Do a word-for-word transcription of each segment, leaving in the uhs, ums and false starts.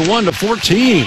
twenty-one to fourteen.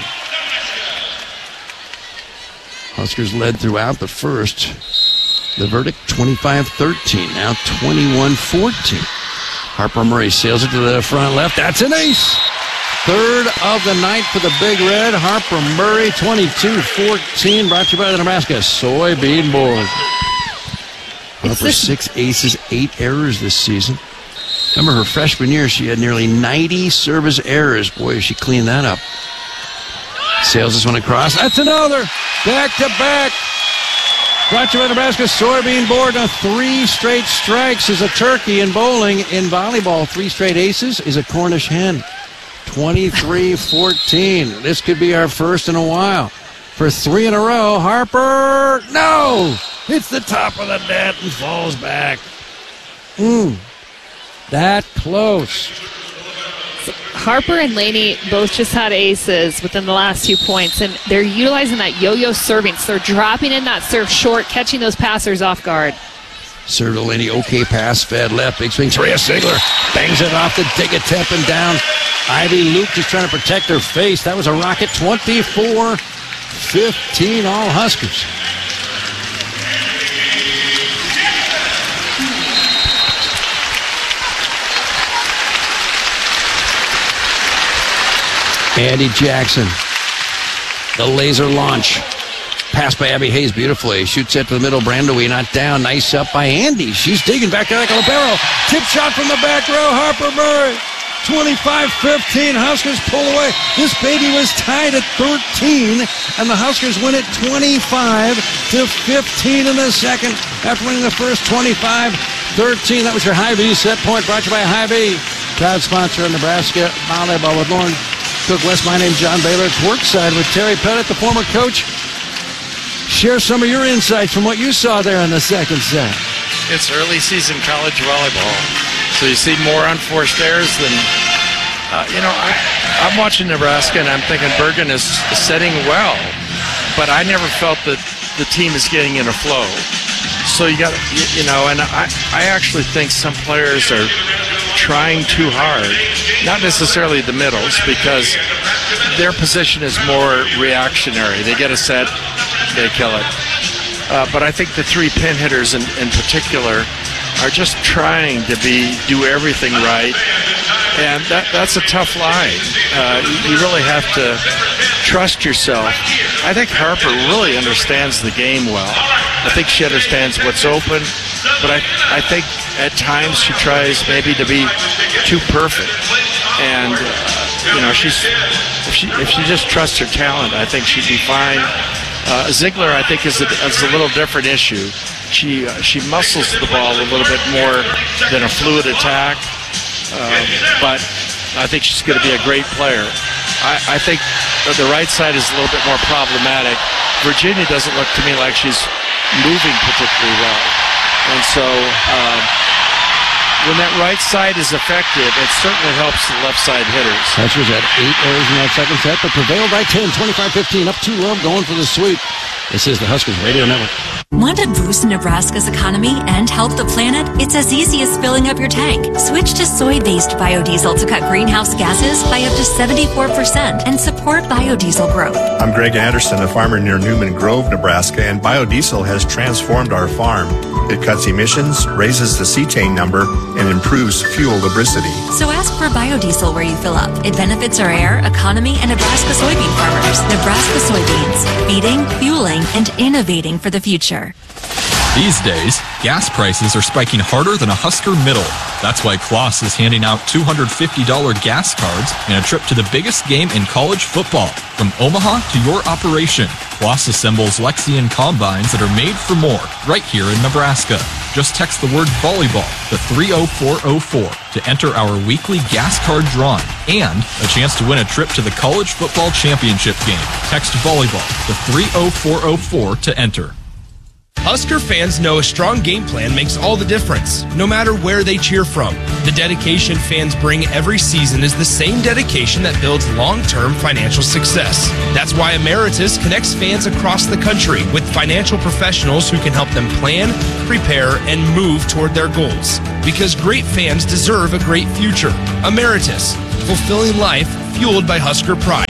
Huskers led throughout the first. The verdict, twenty-five thirteen. Now twenty-one fourteen. Harper Murray sails it to the front left. That's an ace. Third of the night for the Big Red. Harper Murray, twenty-two fourteen. Brought to you by the Nebraska Soybean Board. Harper, six aces, eight errors this season. Remember her freshman year, she had nearly ninety service errors. Boy, she cleaned that up. Sails this one across. That's another. Back to back. Brought to you by Nebraska Soybean Board. Now three straight strikes is a turkey in bowling. In volleyball, three straight aces is a Cornish hen. twenty-three fourteen. This could be our first in a while. For three in a row, Harper, no! Hits the top of the net and falls back. Mmm. That close. Harper and Laney both just had aces within the last two points, and they're utilizing that yo-yo serving. So they're dropping in that serve short, catching those passers off guard. Serve to Laney, okay pass, fed left, big swing. Taria Ziegler bangs it off the Digatep and down. Ivy Luke just trying to protect her face. That was a rocket. Twenty-four fifteen, all Huskers. Andy Jackson, the laser launch. Pass by Abby Hayes beautifully. Shoots it to the middle. Brandowie not down. Nice up by Andy. She's digging back there like a libero. Tip shot from the back row. Harper Murray. twenty-five fifteen. Huskers pull away. This baby was tied at thirteen, and the Huskers win it twenty-five to fifteen in the second after winning the first twenty-five thirteen. That was your Hy-Vee set point brought to you by Hy-Vee. Proud sponsor of Nebraska Volleyball with Lauren Cook West. My name's John Baylor. It's Workside with Terry Pettit, the former coach. Share some of your insights from what you saw there in the second set. It's early season college volleyball, so you see more unforced errors than, uh, you know, I, I'm watching Nebraska and I'm thinking Bergen is setting well, but I never felt that the team is getting in a flow. So you got, you, you know, and I, I actually think some players are trying too hard, not necessarily the middles, because their position is more reactionary. They get a set, they kill it. Uh, but I think the three pin hitters in, in particular are just trying to be do everything right, and that that's a tough line. Uh, you, you really have to trust yourself. I think Harper really understands the game well. I think she understands what's open, but I I think at times she tries maybe to be too perfect, and uh, you know she's if she if she just trusts her talent, I think she'd be fine. Uh, Ziegler, I think, is a, is a little different issue. She uh, she muscles the ball a little bit more than a fluid attack, uh, but I think she's going to be a great player. I, I think the right side is a little bit more problematic. Virginia doesn't look to me like she's moving particularly well, and so um, when that right side is effective, it certainly helps the left side hitters. Huskers had eight errors in that second set, but prevailed by ten, twenty-five fifteen, up two love, going for the sweep. This is the Huskers Radio Network. Want to boost Nebraska's economy and help the planet? It's as easy as filling up your tank. Switch to soy-based biodiesel to cut greenhouse gases by up to seventy-four percent and support biodiesel growth. I'm Greg Anderson, a farmer near Newman Grove, Nebraska, and biodiesel has transformed our farm. It cuts emissions, raises the cetane number, and improves fuel lubricity. So ask for biodiesel where you fill up. It benefits our air, economy, and Nebraska soybean farmers. Nebraska soybeans, feeding, fueling, and innovating for the future. These days, gas prices are spiking harder than a Husker middle. That's why Kloss is handing out two hundred fifty dollars gas cards and a trip to the biggest game in college football. From Omaha to your operation, Kloss assembles Lexion combines that are made for more right here in Nebraska. Just text the word volleyball to three oh four oh four to enter our weekly gas card drawing and a chance to win a trip to the college football championship game. Text volleyball to three oh four oh four to enter. Husker fans know a strong game plan makes all the difference, no matter where they cheer from. The dedication fans bring every season is the same dedication that builds long-term financial success. That's why Emeritus connects fans across the country with financial professionals who can help them plan, prepare, and move toward their goals. Because great fans deserve a great future. Emeritus, fulfilling life fueled by Husker pride.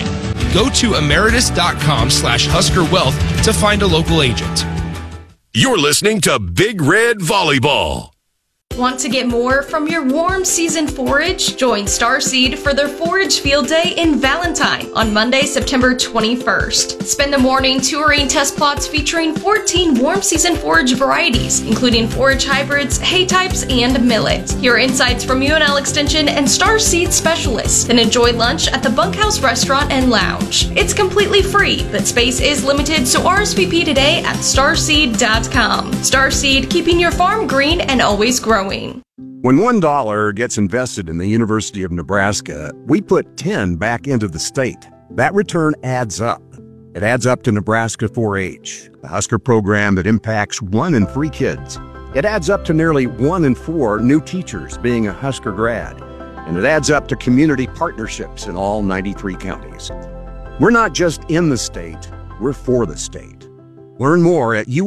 Go to emeritus.com slash Husker Wealth to find a local agent. You're listening to Big Red Volleyball. Want to get more from your warm season forage? Join Starseed for their Forage Field Day in Valentine on Monday, September twenty-first. Spend the morning touring test plots featuring fourteen warm season forage varieties, including forage hybrids, hay types, and millet. Hear insights from U N L Extension and Starseed specialists, then enjoy lunch at the Bunkhouse Restaurant and Lounge. It's completely free, but space is limited, so R S V P today at starseed dot com. Starseed, keeping your farm green and always growing. When one dollar gets invested in the University of Nebraska, we put ten back into the state. That return adds up. It adds up to Nebraska four H, the Husker program that impacts one in three kids. It adds up to nearly one in four new teachers being a Husker grad. And it adds up to community partnerships in all ninety-three counties. We're not just in the state, we're for the state. Learn more at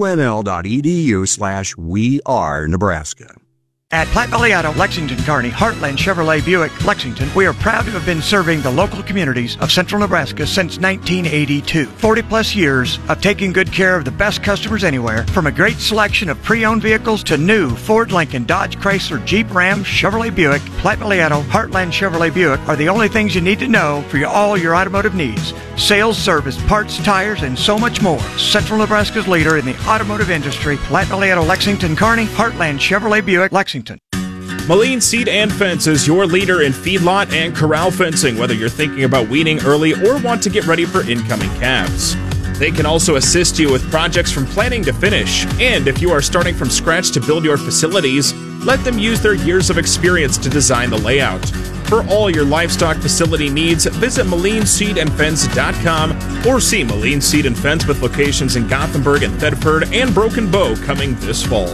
unl.edu slash we are Nebraska. At Platte Valley Auto, Lexington, Kearney, Heartland Chevrolet Buick, Lexington, we are proud to have been serving the local communities of central Nebraska since nineteen eighty-two. forty plus years of taking good care of the best customers anywhere, from a great selection of pre-owned vehicles to new Ford, Lincoln, Dodge, Chrysler, Jeep, Ram, Chevrolet Buick, Platte Valley Auto, Heartland Chevrolet Buick are the only things you need to know for your, all your automotive needs. Sales, service, parts, tires, and so much more. Central Nebraska's leader in the automotive industry, Platte Valley Auto, Lexington, Kearney, Heartland Chevrolet Buick, Lexington. Moline Seed and Fence is your leader in feedlot and corral fencing, whether you're thinking about weaning early or want to get ready for incoming calves. They can also assist you with projects from planning to finish. And if you are starting from scratch to build your facilities, let them use their years of experience to design the layout. For all your livestock facility needs, visit moline seed and fence dot com or see Moline Seed and Fence with locations in Gothenburg and Thedford and Broken Bow coming this fall.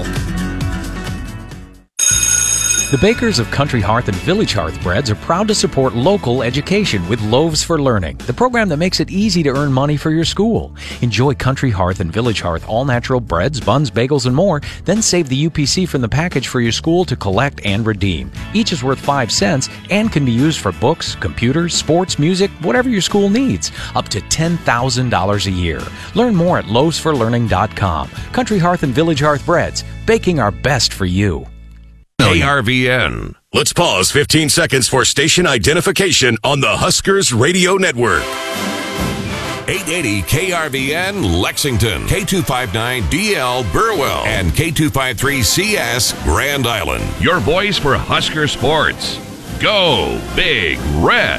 The bakers of Country Hearth and Village Hearth Breads are proud to support local education with Loaves for Learning, the program that makes it easy to earn money for your school. Enjoy Country Hearth and Village Hearth all-natural breads, buns, bagels, and more. Then save the U P C from the package for your school to collect and redeem. Each is worth five cents and can be used for books, computers, sports, music, whatever your school needs. Up to ten thousand dollars a year. Learn more at loaves for learning dot com. Country Hearth and Village Hearth Breads, baking our best for you. K R V N. Let's pause fifteen seconds for station identification on the Huskers Radio Network. eight eighty K R V N Lexington, K two fifty-nine D L Burwell, and K two fifty-three C S Grand Island. Your voice for Husker sports. Go Big Red.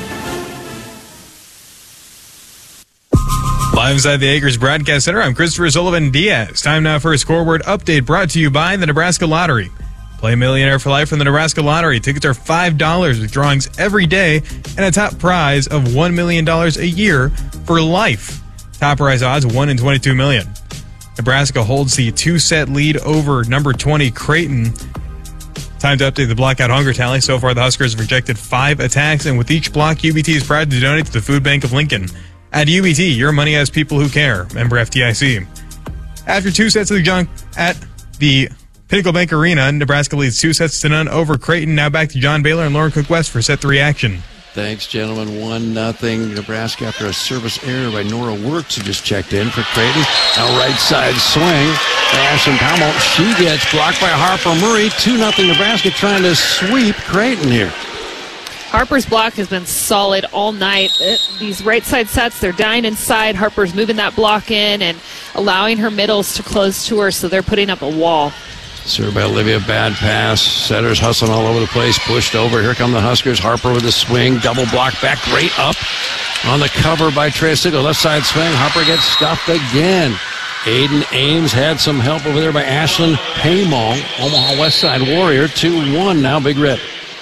Live inside the Acres Broadcast Center, I'm Christopher Sullivan Diaz. Time now for a scoreboard update brought to you by the Nebraska Lottery. Play Millionaire for Life from the Nebraska Lottery. Tickets are five dollars with drawings every day and a top prize of one million dollars a year for life. Top prize odds, one in twenty-two million. Nebraska holds the two-set lead over number twenty Creighton. Time to update the blockout hunger tally. So far, the Huskers have rejected five attacks, and with each block, U B T is proud to donate to the Food Bank of Lincoln. At U B T, your money has people who care. Member F D I C. After two sets of the junk at the Pinnacle Bank Arena, Nebraska leads two sets to none over Creighton. Now back to John Baylor and Lauren Cook West for set three action. Thanks, gentlemen. One nothing Nebraska after a service error by Nora Wirtz, who just checked in for Creighton. Now right side swing. Ashton Powell. She gets blocked by Harper Murray. two nothing Nebraska trying to sweep Creighton here. Harper's block has been solid all night. These right side sets, they're dying inside. Harper's moving that block in and allowing her middles to close to her, so they're putting up a wall. Served by Olivia, bad pass. Setters hustling all over the place, pushed over. Here come the Huskers. Harper with a swing, double block back, great up on the cover by Trey Sigel. Left side swing, Harper gets stuffed again. Aiden Ames had some help over there by Ashlyn Paymong. Omaha West Side Warrior, two one now, Big Red.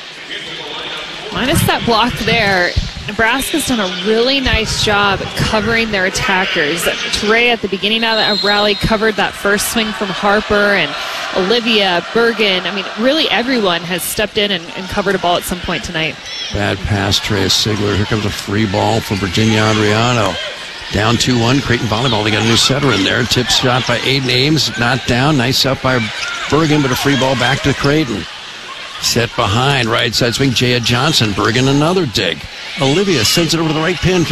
Minus that block there, Nebraska's done a really nice job covering their attackers. Trey at the beginning of that rally covered that first swing from Harper, and Olivia, Bergen. I mean, really everyone has stepped in and, and covered a ball at some point tonight. Bad pass, Trey Sigler. Here comes a free ball from Virginia Adriano. Down two one, Creighton Volleyball. They got a new setter in there. Tip shot by Aiden Ames, not down. Nice up by Bergen, but a free ball back to Creighton. Set behind, right side swing, Jaya Johnson. Bergen another dig. Olivia sends it over to the right pin.